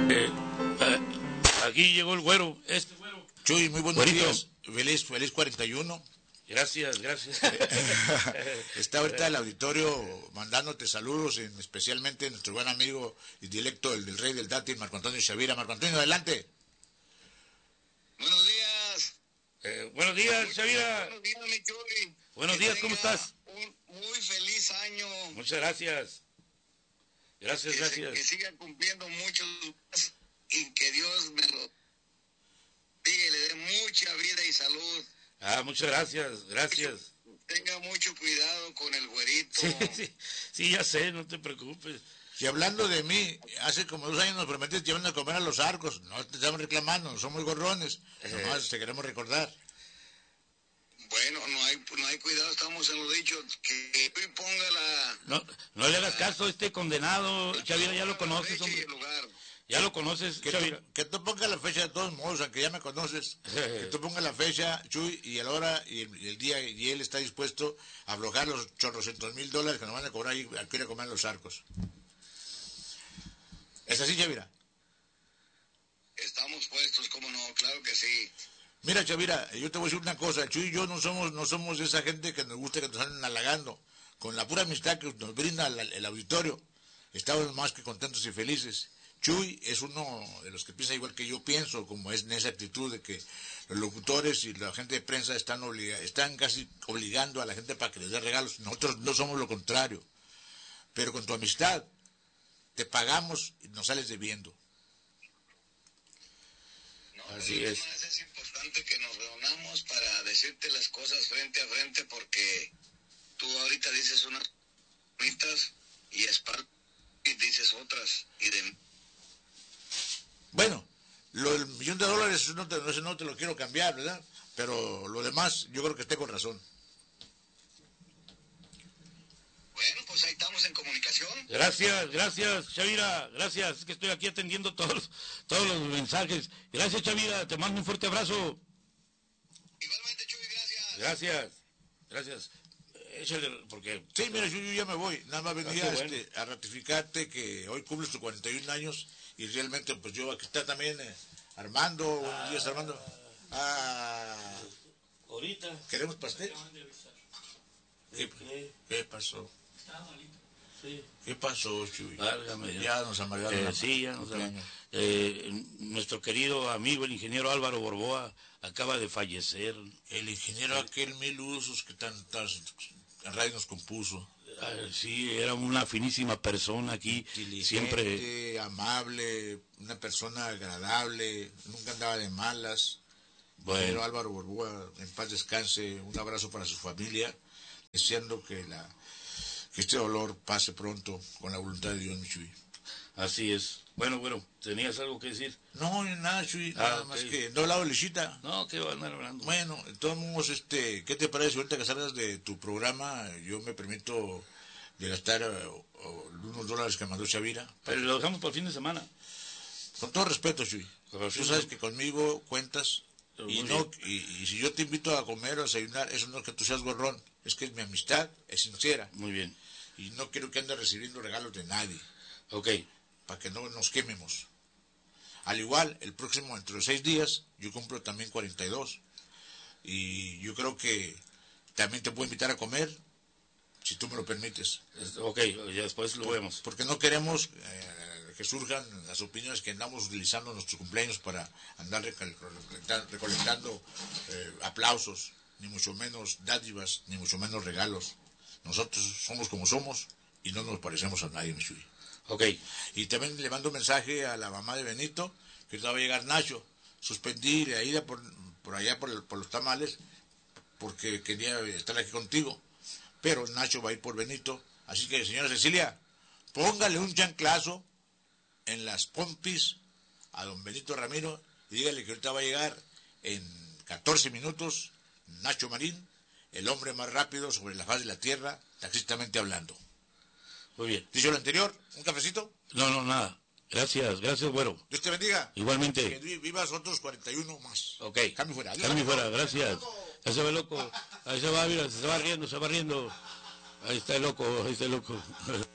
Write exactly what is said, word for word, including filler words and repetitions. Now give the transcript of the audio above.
Eh, eh, aquí llegó el güero, este güero. Chuy, muy buenos Güerito. días. Feliz, feliz cuarenta y uno. Gracias, gracias. Está ahorita el auditorio mandándote saludos, en, especialmente nuestro buen amigo y directo, el del Rey del Dátil, Marco Antonio Chavira. Marco Antonio, adelante. Buenos días. Eh, buenos días, Chavira. Buenos días, mi Chuy. Buenos Que días, ¿cómo tenga estás? Un muy feliz año. Muchas gracias. Gracias, que, se- gracias. que siga cumpliendo muchos más y que Dios me lo diga y le dé mucha vida y salud. Ah, muchas gracias, gracias. Tenga mucho cuidado con el güerito. Sí, sí, sí, ya sé, no te preocupes. Y hablando de mí, hace como dos años nos prometiste llevarnos a comer a los arcos. No te estamos reclamando, somos muy gorrones. Nomás te queremos recordar. Bueno, no hay, no hay cuidado, estamos en lo dicho. Que Chuy ponga la... No, no le hagas caso a este condenado, Chavira, ya lo la conoces, fecha y hombre. el lugar. Ya lo conoces, Que Chavira. tú, que tú pongas la fecha de todos modos, aunque ya me conoces. Que tú pongas la fecha, Chuy, y la hora y el, y el día, y él está dispuesto a aflojar los chorrocientos mil dólares que nos van a cobrar y al que ir a comer los arcos. ¿Es así, Chavira? Estamos puestos, cómo no, claro que sí. Mira, Chavira, yo te voy a decir una cosa. Chuy y yo no somos, no somos de esa gente que nos gusta que nos anden halagando. Con la pura amistad que nos brinda el, el auditorio, estamos más que contentos y felices. Chuy es uno de los que piensa igual que yo pienso, como es en esa actitud de que los locutores y la gente de prensa están, obliga, están casi obligando a la gente para que les dé regalos. Nosotros no somos lo contrario. Pero con tu amistad, te pagamos y nos sales debiendo. No, Así pero es. además es importante que nos reunamos para decirte las cosas frente a frente porque tú ahorita dices unas bonitas y espal- y dices otras y de Bueno, lo del millón de dólares eso no te, eso no te lo quiero cambiar, ¿verdad? Pero lo demás, yo creo que esté con razón. bueno, pues ahí estamos en comunicación. Gracias, gracias, Chavira, gracias. Es que estoy aquí atendiendo todos, todos los mensajes. Gracias, Chavira, te mando un fuerte abrazo. Igualmente, Chuy, gracias. Gracias, gracias. Échale, porque... Sí, mira, yo, yo ya me voy. Nada más venía Ah, qué bueno. este, a ratificarte que hoy cumples tus cuarenta y un años y realmente, pues yo aquí está también eh, Armando. Buenos días, Armando. Ah, Ahorita... ¿queremos pastel? ¿Qué, qué pasó? Sí. ¿Qué pasó, Chuy? Válgame Dios. Ya nos amargaron. Eh, la- sí, ya nos cumpleaños. eh, nuestro querido amigo, el ingeniero Álvaro Borboa, acaba de fallecer. El ingeniero aquel mil usos que tantas radio nos compuso. Ah, sí, era una finísima persona aquí, Inteligente, siempre... amable, una persona agradable, nunca andaba de malas. Bueno. Ingeniero Álvaro Borboa, en paz descanse, un abrazo para su familia, deseando que la que este dolor pase pronto con la voluntad de Dios, mi Chuy. Así es. Bueno, bueno, ¿tenías algo que decir? No, nada, Chuy, Ah, nada ok. más que no he hablado de Lechita. No, ¿qué van a andar hablando? Bueno, de todos modos, este, ¿qué te parece ahorita que salgas de tu programa? Yo me permito de gastar eh, o- unos dólares que mandó Chavira. Pero lo dejamos para el fin de semana. Con todo respeto, Chuy. Con el Tú fin sabes de- que conmigo cuentas Muy y bien. no y, y si yo te invito a comer o a desayunar, eso no es que tú seas gorrón, es que es mi amistad, es sincera Muy bien. y no quiero que andes recibiendo regalos de nadie Ok. para que no nos quememos. Al igual, el próximo, entre los seis días, yo cumplo también cuarenta y dos y yo creo que también te puedo invitar a comer si tú me lo permites. Es- Ok, ya después lo vemos. Porque no queremos eh, que surjan las opiniones que andamos utilizando nuestros cumpleaños para andar recal- recolecta- recolectando eh, aplausos, ni mucho menos dádivas, ni mucho menos regalos. Nosotros somos como somos y no nos parecemos a nadie, mi Chuy. Ok. Y también le mando un mensaje a la mamá de Benito, que ahorita va a llegar Nacho. Suspendí la ida por, por allá por, el- por los tamales, porque quería estar aquí contigo. Pero Nacho va a ir por Benito. Así que, señora Cecilia, póngale un chanclazo en las pompis a don Benito Ramiro y dígale que ahorita va a llegar en catorce minutos Nacho Marín, el hombre más rápido sobre la faz de la tierra, taxistamente hablando. Muy bien. Dicho lo anterior, un cafecito. No, no, nada. Gracias, gracias, güero. Dios te bendiga. Que Igualmente. vi- vivas otros cuarenta y uno más. Ok. Cambio fuera. Adiós. Cambio fuera, gracias. Ahí se ve loco. Ahí se va, mira, se va riendo, se va riendo. Ahí está el loco, ahí está el loco.